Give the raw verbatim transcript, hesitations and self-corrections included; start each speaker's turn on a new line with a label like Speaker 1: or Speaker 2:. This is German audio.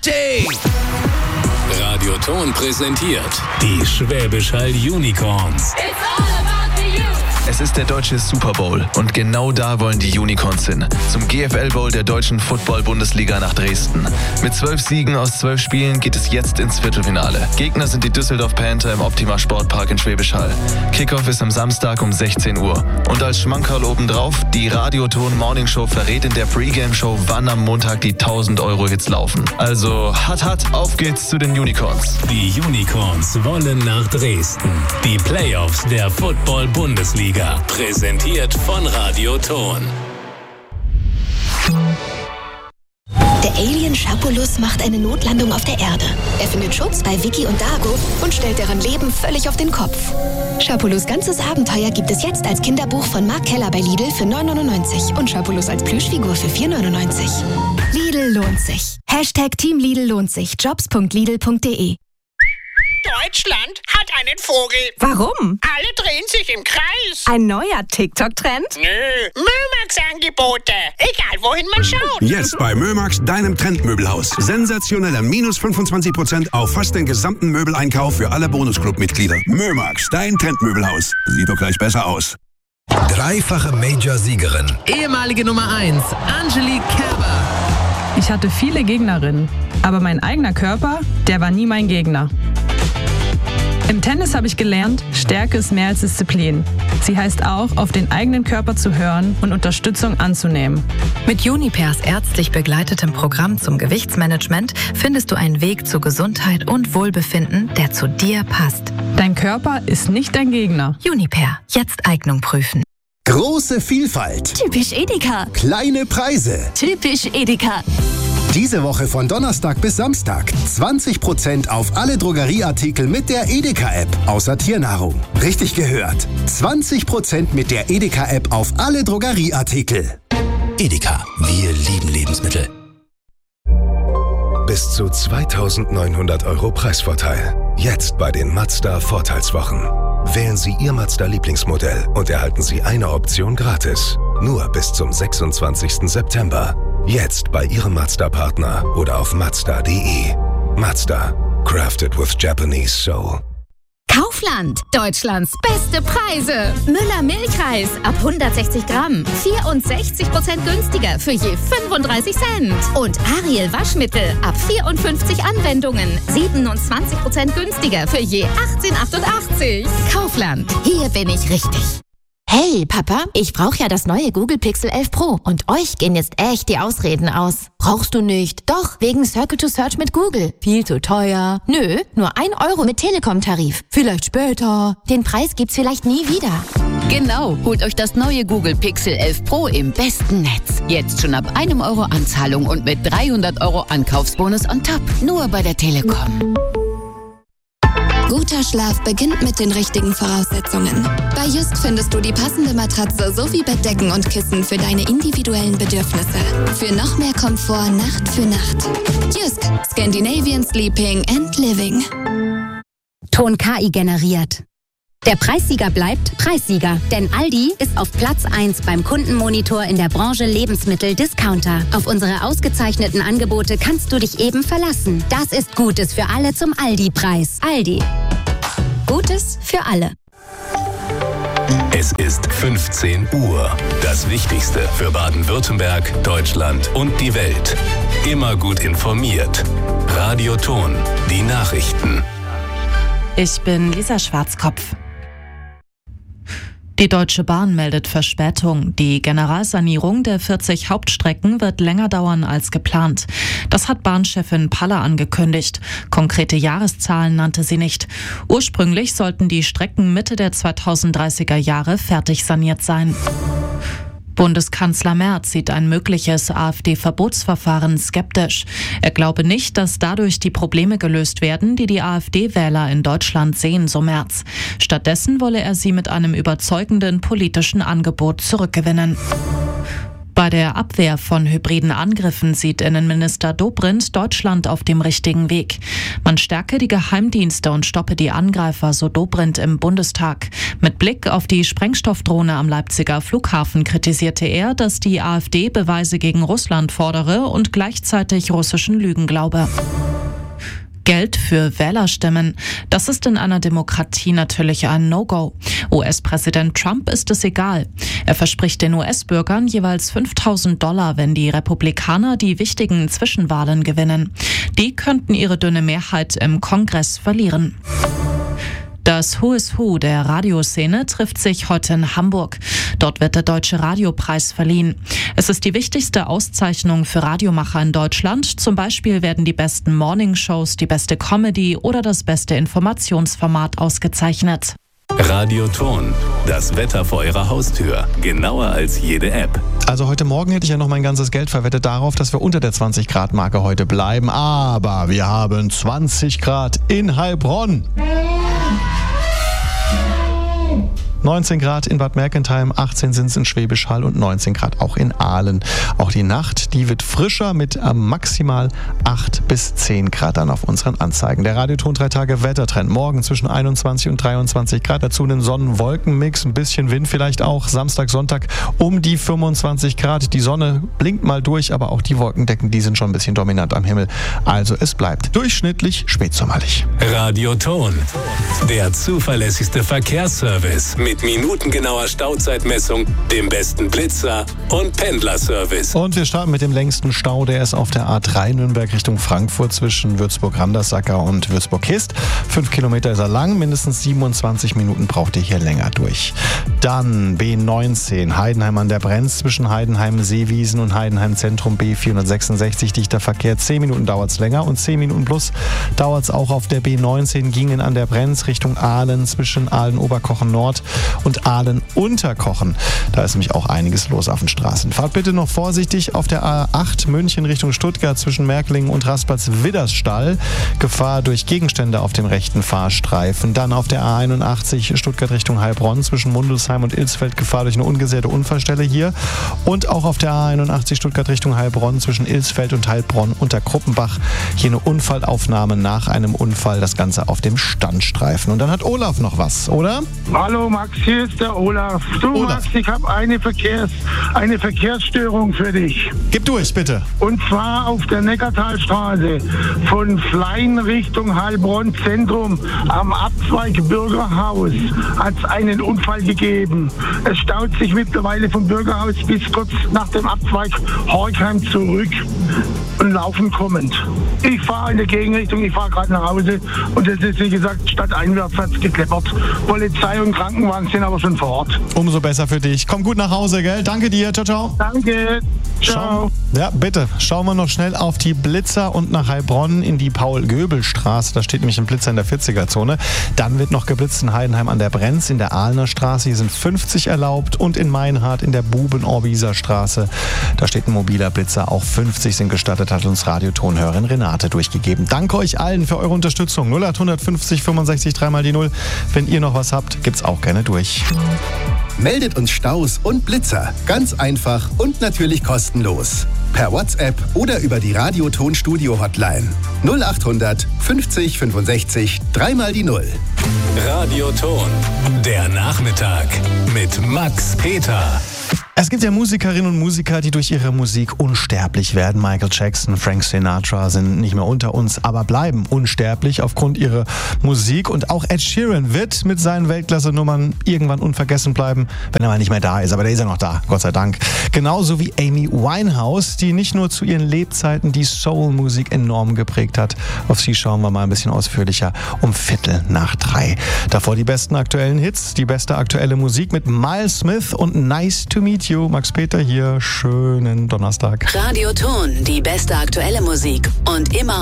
Speaker 1: Party!
Speaker 2: Radio Ton präsentiert die Schwäbisch Hall Unicorns.
Speaker 3: Es ist der deutsche Super Bowl und genau da wollen die Unicorns hin. Zum G F L Bowl der deutschen Football-Bundesliga nach Dresden. Mit zwölf Siegen aus zwölf Spielen geht es jetzt ins Viertelfinale. Gegner sind die Düsseldorf Panther im Optima Sportpark in Schwäbisch Hall. Kickoff ist am Samstag um sechzehn Uhr. Und als Schmankerl obendrauf, die Radioton Morning Show verrät in der Pre-Game-Show, wann am Montag die tausend Euro Hits laufen. Also, hat, hat, auf geht's zu den Unicorns.
Speaker 2: Die Unicorns wollen nach Dresden. Die Playoffs der Football-Bundesliga. Präsentiert von Radio Ton.
Speaker 4: Der Alien Schapulus macht eine Notlandung auf der Erde. Er findet Schutz bei Vicky und Dago und stellt deren Leben völlig auf den Kopf. Schapulus' ganzes Abenteuer gibt es jetzt als Kinderbuch von Mark Keller bei Lidl für neun neunundneunzig und Schapulus als Plüschfigur für vier neunundneunzig. Lidl lohnt sich. Hashtag Team Lidl lohnt sich. jobs punkt lidl punkt de.
Speaker 5: Deutschland hat einen Vogel.
Speaker 6: Warum?
Speaker 5: Alle drehen sich im Kreis.
Speaker 6: Ein neuer TikTok-Trend?
Speaker 5: Nö, Mömax-Angebote. Egal, wohin man schaut.
Speaker 7: Jetzt bei Mömax, deinem Trendmöbelhaus. Sensationelle minus fünfundzwanzig Prozent auf fast den gesamten Möbeleinkauf für alle Bonusclub-Mitglieder. Mömax, dein Trendmöbelhaus. Sieht doch gleich besser aus.
Speaker 1: Dreifache Major-Siegerin.
Speaker 8: Ehemalige Nummer eins, Angelique Kerber.
Speaker 9: Ich hatte viele Gegnerinnen, aber mein eigener Körper, der war nie mein Gegner. Im Tennis habe ich gelernt, Stärke ist mehr als Disziplin. Sie heißt auch, auf den eigenen Körper zu hören und Unterstützung anzunehmen.
Speaker 10: Mit Junipers ärztlich begleitetem Programm zum Gewichtsmanagement findest du einen Weg zu Gesundheit und Wohlbefinden, der zu dir passt.
Speaker 9: Dein Körper ist nicht dein Gegner.
Speaker 10: Juniper, jetzt Eignung prüfen.
Speaker 11: Große Vielfalt.
Speaker 4: Typisch Edeka.
Speaker 11: Kleine Preise.
Speaker 4: Typisch Edeka.
Speaker 11: Diese Woche von Donnerstag bis Samstag zwanzig Prozent auf alle Drogerieartikel mit der Edeka-App, außer Tiernahrung. Richtig gehört. zwanzig Prozent mit der Edeka-App auf alle Drogerieartikel.
Speaker 1: Edeka, wir lieben Lebensmittel.
Speaker 12: Bis zu zweitausendneunhundert Euro Preisvorteil. Jetzt bei den Mazda Vorteilswochen. Wählen Sie Ihr Mazda-Lieblingsmodell und erhalten Sie eine Option gratis. Nur bis zum sechsundzwanzigsten September. Jetzt bei Ihrem Mazda-Partner oder auf mazda punkt de. Mazda. Crafted with Japanese soul.
Speaker 13: Kaufland. Deutschlands beste Preise. Müller Milchreis ab hundertsechzig Gramm. vierundsechzig Prozent günstiger für je fünfunddreißig Cent. Und Ariel Waschmittel ab vierundfünfzig Anwendungen. siebenundzwanzig Prozent günstiger für je achtzehn achtundachtzig. Kaufland. Hier bin ich richtig.
Speaker 14: Hey, Papa, ich brauche ja das neue Google Pixel elf Pro und euch gehen jetzt echt die Ausreden aus. Brauchst du nicht? Doch, wegen Circle to Search mit Google. Viel zu teuer. Nö, nur ein Euro mit Telekom-Tarif. Vielleicht später. Den Preis gibt's vielleicht nie wieder.
Speaker 15: Genau, holt euch das neue Google Pixel elf Pro im besten Netz. Jetzt schon ab einem Euro Anzahlung und mit dreihundert Euro Ankaufsbonus on top. Nur bei der Telekom.
Speaker 4: Guter Schlaf beginnt mit den richtigen Voraussetzungen. Bei Just findest du die passende Matratze sowie Bettdecken und Kissen für deine individuellen Bedürfnisse. Für noch mehr Komfort Nacht für Nacht. Just, Scandinavian Sleeping and Living.
Speaker 16: Ton K I generiert. Der Preissieger bleibt Preissieger, denn Aldi ist auf Platz eins beim Kundenmonitor in der Branche Lebensmittel-Discounter. Auf unsere ausgezeichneten Angebote kannst du dich eben verlassen. Das ist Gutes für alle zum Aldi-Preis. Aldi. Gutes für alle.
Speaker 2: Es ist fünfzehn Uhr. Das Wichtigste für Baden-Württemberg, Deutschland und die Welt. Immer gut informiert. Radio Ton. Die Nachrichten.
Speaker 17: Ich bin Lisa Schwarzkopf. Die Deutsche Bahn meldet Verspätung. Die Generalsanierung der vierzig Hauptstrecken wird länger dauern als geplant. Das hat Bahnchefin Paller angekündigt. Konkrete Jahreszahlen nannte sie nicht. Ursprünglich sollten die Strecken Mitte der zweitausenddreißiger Jahre fertig saniert sein. Bundeskanzler Merz sieht ein mögliches AfD-Verbotsverfahren skeptisch. Er glaube nicht, dass dadurch die Probleme gelöst werden, die die AfD-Wähler in Deutschland sehen, so Merz. Stattdessen wolle er sie mit einem überzeugenden politischen Angebot zurückgewinnen. Bei der Abwehr von hybriden Angriffen sieht Innenminister Dobrindt Deutschland auf dem richtigen Weg. Man stärke die Geheimdienste und stoppe die Angreifer, so Dobrindt im Bundestag. Mit Blick auf die Sprengstoffdrohne am Leipziger Flughafen kritisierte er, dass die AfD Beweise gegen Russland fordere und gleichzeitig russischen Lügen glaube. Geld für Wählerstimmen. Das ist in einer Demokratie natürlich ein No-Go. U S-Präsident Trump ist es egal. Er verspricht den U S-Bürgern jeweils fünftausend Dollar, wenn die Republikaner die wichtigen Zwischenwahlen gewinnen. Die könnten ihre dünne Mehrheit im Kongress verlieren. Das Who is Who der Radioszene trifft sich heute in Hamburg. Dort wird der Deutsche Radiopreis verliehen. Es ist die wichtigste Auszeichnung für Radiomacher in Deutschland. Zum Beispiel werden die besten Morningshows, die beste Comedy oder das beste Informationsformat ausgezeichnet.
Speaker 2: Radioton, das Wetter vor Ihrer Haustür. Genauer als jede App.
Speaker 18: Also heute Morgen hätte ich ja noch mein ganzes Geld verwettet darauf, dass wir unter der zwanzig Grad Marke heute bleiben. Aber wir haben zwanzig Grad in Heilbronn. neunzehn Grad in Bad Mergentheim, achtzehn sind es in Schwäbisch Hall und neunzehn Grad auch in Aalen. Auch die Nacht, die wird frischer mit äh, maximal acht bis zehn Grad dann auf unseren Anzeigen. Der Radioton drei Tage Wettertrend. Morgen zwischen einundzwanzig und dreiundzwanzig Grad. Dazu einen Sonnen-Wolken-Mix, ein bisschen Wind vielleicht auch. Samstag, Sonntag um die fünfundzwanzig Grad. Die Sonne blinkt mal durch, aber auch die Wolkendecken, die sind schon ein bisschen dominant am Himmel. Also es bleibt durchschnittlich spätsommerlich.
Speaker 2: Radioton, der zuverlässigste Verkehrsservice mit minutengenauer Stauzeitmessung, dem besten Blitzer und Pendlerservice.
Speaker 18: Und wir starten mit dem längsten Stau, der ist auf der A drei Nürnberg Richtung Frankfurt zwischen Würzburg-Randersacker und Würzburg-Hist. Fünf Kilometer ist er lang, mindestens siebenundzwanzig Minuten braucht ihr hier länger durch. Dann B neunzehn, Heidenheim an der Brenz zwischen Heidenheim-Seewiesen und Heidenheim-Zentrum B vierhundertsechsundsechzig, dichter Verkehr. zehn Minuten dauert es länger und zehn Minuten plus dauert es auch auf der B neunzehn, Gingen an der Brenz Richtung Aalen zwischen Aalen-Oberkochen Nord und Aalen-Unterkochen. Da ist nämlich auch einiges los auf den Straßen. Fahrt bitte noch vorsichtig auf der A acht München Richtung Stuttgart zwischen Märklingen und Rastplatz-Widdersstall. Gefahr durch Gegenstände auf dem rechten Fahrstreifen. Dann auf der A einundachtzig Stuttgart Richtung Heilbronn zwischen Mundelsheim und Ilsfeld. Gefahr durch eine ungesäte Unfallstelle hier. Und auch auf der A einundachtzig Stuttgart Richtung Heilbronn zwischen Ilsfeld und Heilbronn unter Kruppenbach. Hier eine Unfallaufnahme nach einem Unfall. Das Ganze auf dem Standstreifen. Und dann hat Olaf noch was, oder?
Speaker 19: Hallo Max, hier ist der Olaf. Du Olaf. Max, ich habe eine, Verkehrs-, eine Verkehrsstörung für dich.
Speaker 18: Gib durch, bitte.
Speaker 19: Und zwar auf der Neckartalstraße von Flein Richtung Heilbronn Zentrum am Abzweig Bürgerhaus hat es einen Unfall gegeben. Es staut sich mittlerweile vom Bürgerhaus bis kurz nach dem Abzweig Horkheim zurück und laufen kommend. Ich fahre in der Gegenrichtung, ich fahre gerade nach Hause und es ist wie gesagt stadteinwärts hat es gekleppert. Polizei und Krankenwagen sind aber schon vor Ort.
Speaker 18: Umso besser für dich. Komm gut nach Hause, gell? Danke dir. Ciao, ciao.
Speaker 19: Danke. Ciao.
Speaker 18: Schau, ja, bitte. Schauen wir noch schnell auf die Blitzer und nach Heilbronn in die Paul-Göbel-Straße. Da steht nämlich ein Blitzer in der vierziger-Zone. Dann wird noch geblitzt in Heidenheim an der Brenz, in der Aalener Straße. Hier sind fünfzig erlaubt. Und in Meinhardt in der Buben-Orbiser Straße. Da steht ein mobiler Blitzer. Auch fünfzig sind gestattet, hat uns Radiotonhörerin Renate durchgegeben. Danke euch allen für eure Unterstützung. null acht fünfzig fünfundsechzig dreimal die null. Wenn ihr noch was habt, gibt's auch gerne durch.
Speaker 11: Meldet uns Staus und Blitzer. Ganz einfach und natürlich kostenlos. Per WhatsApp oder über die Radioton-Studio-Hotline. null acht hundert fünfzig fünfundsechzig dreimal die null.
Speaker 2: Radioton, der Nachmittag mit Max Peter.
Speaker 18: Es gibt ja Musikerinnen und Musiker, die durch ihre Musik unsterblich werden. Michael Jackson, Frank Sinatra sind nicht mehr unter uns, aber bleiben unsterblich aufgrund ihrer Musik. Und auch Ed Sheeran wird mit seinen Weltklasse-Nummern irgendwann unvergessen bleiben, wenn er mal nicht mehr da ist. Aber der ist ja noch da, Gott sei Dank. Genauso wie Amy Winehouse, die nicht nur zu ihren Lebzeiten die Soul-Musik enorm geprägt hat. Auf sie schauen wir mal ein bisschen ausführlicher um Viertel nach drei. Davor die besten aktuellen Hits, die beste aktuelle Musik mit Miles Smith und Nice to Meet You. Max Peter hier, schönen Donnerstag.
Speaker 15: Radioton, die beste aktuelle Musik und immer